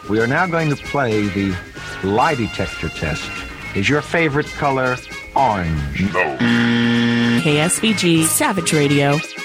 We are now going to play the lie detector test. Is your favorite color orange? No. KSVG Savage Radio.